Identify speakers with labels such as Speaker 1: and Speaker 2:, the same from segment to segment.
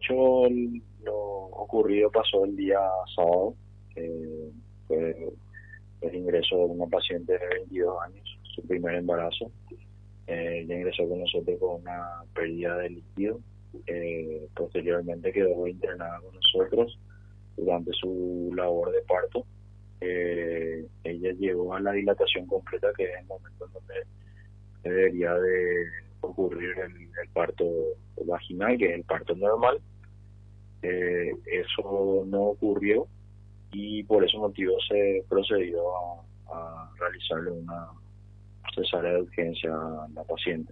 Speaker 1: hecho, lo ocurrido pasó el día sábado. Fue el ingreso de una paciente de 22 años, su primer embarazo. Ella ingresó con nosotros con una pérdida de líquido. Posteriormente quedó internada con nosotros durante su labor de parto. Ella llegó a la dilatación completa, que es el momento en donde debería de ocurrir el parto vaginal, que es el parto normal. Eso no ocurrió y por ese motivo se procedió a realizarle una cesárea de urgencia a la paciente.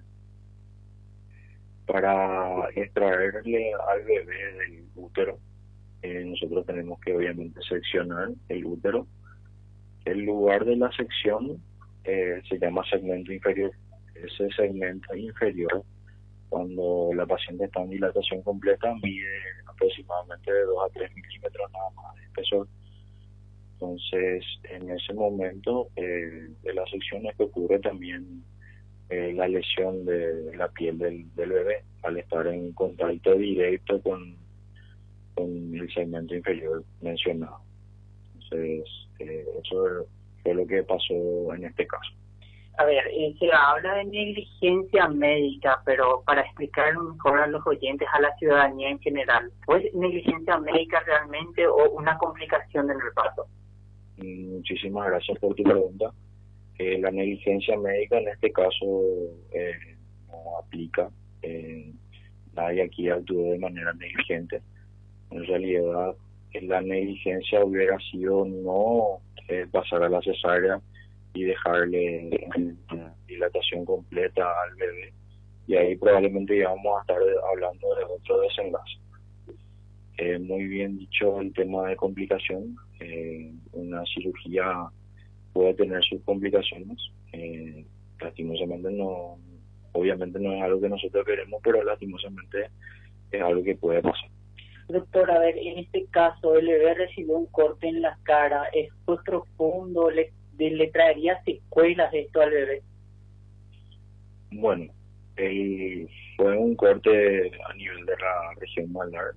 Speaker 1: Para extraerle al bebé del útero, nosotros tenemos que obviamente seccionar el útero. El lugar de la sección se llama segmento inferior. Ese segmento inferior, cuando la paciente está en dilatación completa, mide aproximadamente de 2 a 3 milímetros nada más de espesor. Entonces, en ese momento de la sección es que ocurre también la lesión de la piel del bebé al estar en contacto directo con el segmento inferior mencionado. Entonces, eso fue lo que pasó en este caso.
Speaker 2: A ver, se habla de negligencia médica, pero para explicar mejor a los oyentes, a la ciudadanía en general, ¿fue negligencia médica realmente o una complicación en el parto?
Speaker 1: Muchísimas gracias por tu pregunta. La negligencia médica en este caso no aplica. Nadie aquí actuó de manera negligente. En realidad, la negligencia hubiera sido no pasar a la cesárea y dejarle en dilatación completa al bebé, y ahí probablemente íbamos a estar hablando de otro desenlace. Muy bien dicho el tema de complicación. Una cirugía puede tener sus complicaciones. Lastimosamente no, obviamente no es algo que nosotros queremos, pero lastimosamente es algo que puede pasar.
Speaker 2: Doctor, a ver, en este caso el bebé recibió un corte en la cara, ¿fue profundo? ¿Le traería secuelas de esto al bebé?
Speaker 1: Bueno, fue un corte a nivel de la región malar.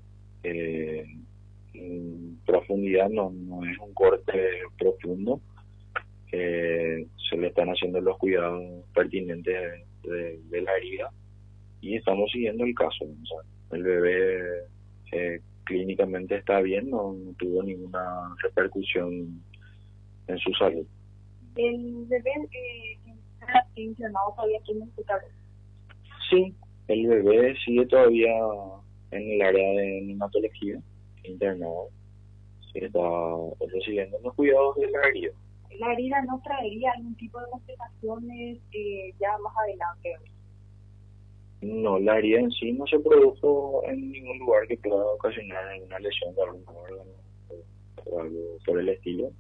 Speaker 1: En profundidad no es un corte profundo. Se le están haciendo los cuidados pertinentes de la herida y estamos siguiendo el caso. O sea, el bebé clínicamente está bien, no tuvo ninguna repercusión en su salud.
Speaker 3: ¿El bebé está internado todavía aquí en el hospital?
Speaker 1: Sí, el bebé sigue todavía en el área de neonatología, internado. Sí, está recibiendo los cuidados de la herida.
Speaker 3: ¿La herida no traería algún tipo de complicaciones ya más adelante?
Speaker 1: No, la herida en sí no se produjo en ningún lugar que pueda ocasionar una lesión de algún órgano o algo por el estilo.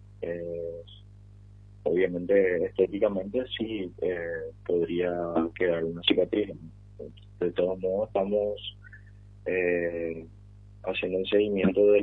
Speaker 1: Obviamente, estéticamente sí podría quedar una cicatriz. De todos modos, estamos haciendo el seguimiento de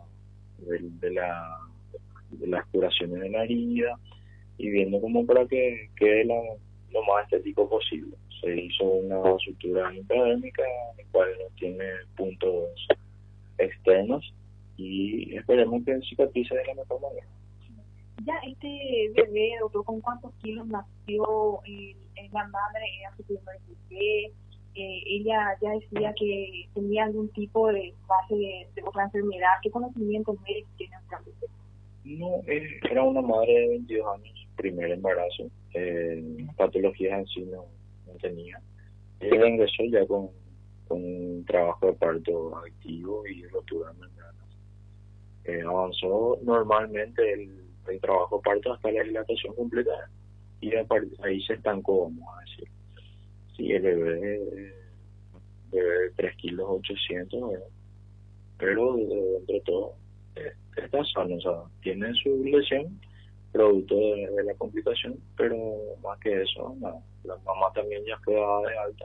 Speaker 1: las curaciones de la herida y viendo como para que quede lo más estético posible. Se hizo una sutura intradérmica, la cual no tiene puntos externos, y esperemos que cicatrice de la mejor manera.
Speaker 3: Ya este bebé, doctor, ¿con cuántos kilos nació? La madre era su primer bebé. Ella ya decía que tenía algún tipo de base de otra enfermedad. ¿Qué conocimientos médicos tiene usted?
Speaker 1: No, era una madre de 22 años, primer embarazo. Patologías en sí no tenía. Ella ingresó ya con un trabajo de parto activo y rotura de membranas. Avanzó normalmente el trabajo de parto hasta la dilatación completa y ahí se estancó, vamos a decir. Sí, el bebé de 3 kilos 800, ¿verdad? Pero entre todo está sano, o sea, tiene su lesión producto de la complicación, pero más que eso, no. La mamá también ya fue dada de alta,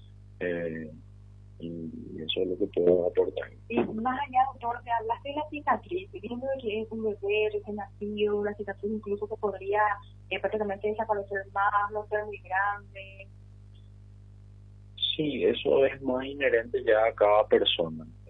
Speaker 1: y eso es lo que puedo aportar.
Speaker 3: Y más allá, doctor, me hablaste de la cicatriz, viendo que es un bebé recién nacido, la cicatriz incluso que podría prácticamente desaparecer más, no ser muy grande.
Speaker 1: Sí, eso es más inherente ya a cada persona.